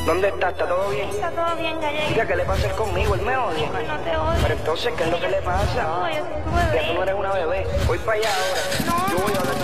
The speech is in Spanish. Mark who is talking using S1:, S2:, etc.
S1: ¿Dónde está? ¿Está todo bien?
S2: Está todo bien, ya llegué.
S1: Chica, ¿qué le pasa conmigo? Él me odia.
S2: Pues no te odio.
S1: Pero entonces, ¿qué es lo que le pasa?
S2: No, yo soy tu bebé.
S1: Ya tú no eres una bebé. Voy para allá ahora.
S2: No,
S1: Yo voy a hablar